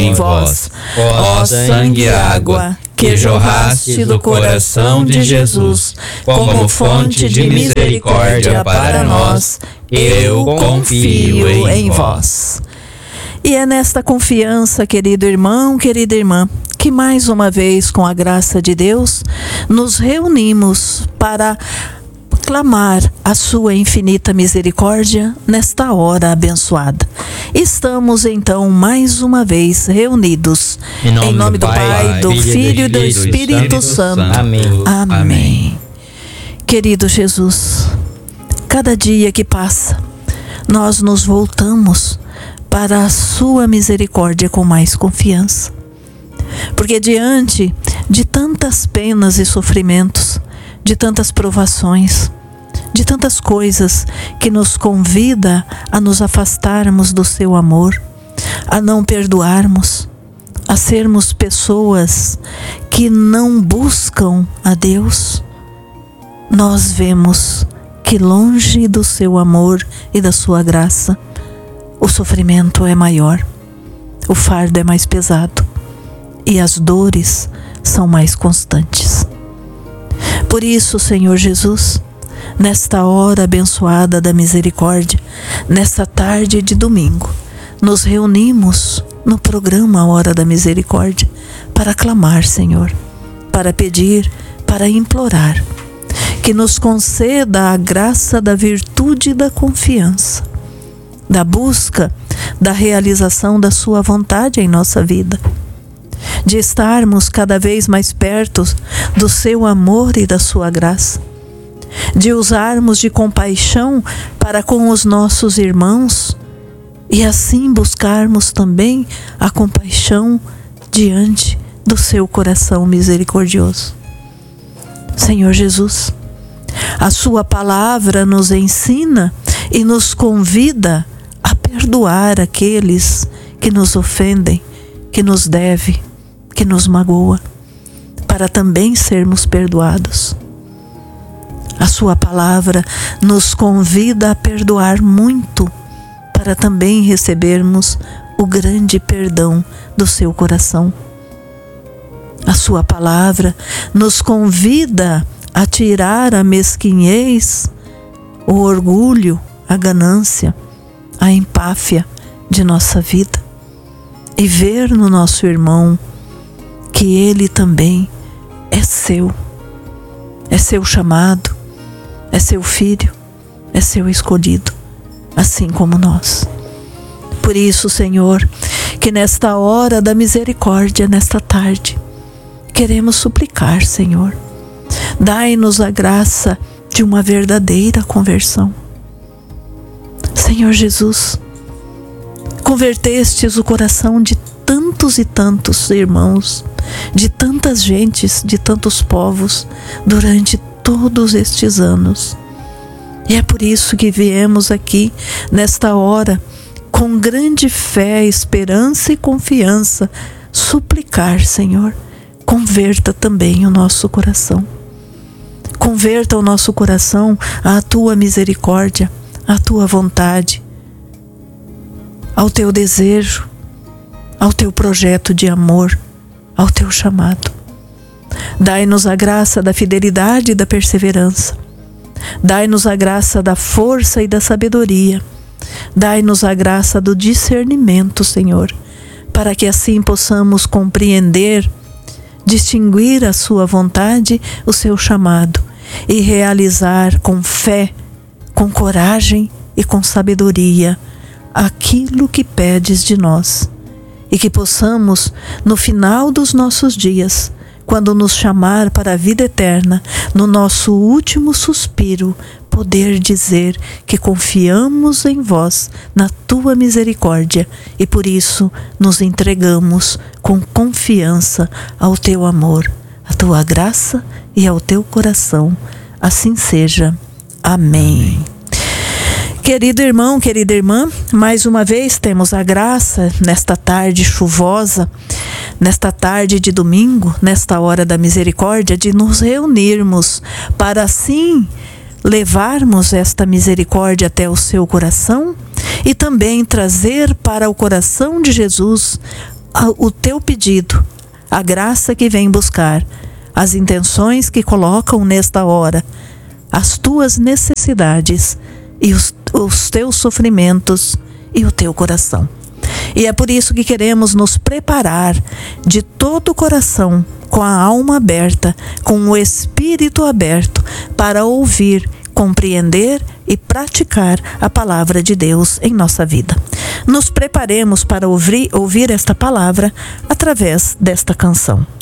em vós, ó sangue e água, que jorraste do coração de Jesus, como fonte de misericórdia para nós, eu confio em vós. E é nesta confiança, querido irmão, querida irmã, que mais uma vez, com a graça de Deus, nos reunimos para clamar a sua infinita misericórdia nesta hora abençoada. Estamos então mais uma vez reunidos em nome do Pai, do Filho e do Espírito Santo. Amém. Amém. Querido Jesus, cada dia que passa, nós nos voltamos para a sua misericórdia com mais confiança. Porque diante de tantas penas e sofrimentos, de tantas provações, de tantas coisas que nos convida a nos afastarmos do seu amor, a não perdoarmos, a sermos pessoas que não buscam a Deus, nós vemos que longe do seu amor e da sua graça, o sofrimento é maior, o fardo é mais pesado e as dores são mais constantes. Por isso, Senhor Jesus, nesta hora abençoada da misericórdia, nesta tarde de domingo, nos reunimos no programa Hora da Misericórdia para clamar, Senhor, para pedir, para implorar, que nos conceda a graça da virtude e da confiança, da busca, da realização da sua vontade em nossa vida, de estarmos cada vez mais perto do seu amor e da sua graça, de usarmos de compaixão para com os nossos irmãos e assim buscarmos também a compaixão diante do seu coração misericordioso. Senhor Jesus, a sua palavra nos ensina e nos convida a perdoar aqueles que nos ofendem, que nos devem, que nos magoa, para também sermos perdoados. A sua palavra nos convida a perdoar muito, para também recebermos o grande perdão do seu coração. A sua palavra nos convida a tirar a mesquinhez, o orgulho, a ganância, a empáfia de nossa vida e ver no nosso irmão que ele também é seu chamado, é seu filho, é seu escolhido, assim como nós. Por isso, Senhor, que nesta hora da misericórdia, nesta tarde, queremos suplicar, Senhor, dai-nos a graça de uma verdadeira conversão. Senhor Jesus, convertestes o coração de tantos e tantos irmãos, de tantas gentes, de tantos povos, durante todos estes anos. E é por isso que viemos aqui, nesta hora, com grande fé, esperança e confiança, suplicar, Senhor, converta também o nosso coração. Converta o nosso coração à tua misericórdia, à tua vontade, ao teu desejo, ao teu projeto de amor, ao teu chamado. Dai-nos a graça da fidelidade e da perseverança. Dai-nos a graça da força e da sabedoria. Dai-nos a graça do discernimento, Senhor, para que assim possamos compreender, distinguir a sua vontade, o seu chamado, e realizar com fé, com coragem e com sabedoria aquilo que pedes de nós. E que possamos, no final dos nossos dias, quando nos chamar para a vida eterna, no nosso último suspiro, poder dizer que confiamos em vós, na tua misericórdia, e por isso nos entregamos com confiança ao teu amor, à tua graça e ao teu coração. Assim seja. Amém. Querido irmão, querida irmã, mais uma vez temos a graça nesta tarde chuvosa, nesta tarde de domingo, nesta hora da misericórdia, de nos reunirmos para assim levarmos esta misericórdia até o seu coração e também trazer para o coração de Jesus o teu pedido, a graça que vem buscar, as intenções que colocam nesta hora, as tuas necessidades e os teus sofrimentos e o teu coração. E é por isso que queremos nos preparar de todo o coração, com a alma aberta, com o espírito aberto, para ouvir, compreender e praticar a palavra de Deus em nossa vida. Nos preparemos para ouvir esta palavra através desta canção.